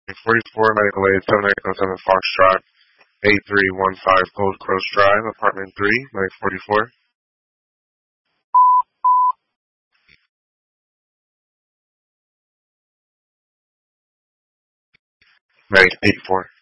44, medical aid 7907 Fox Drive, 8315 Gold Coast Drive, apartment 3, medic 44. Medic 84.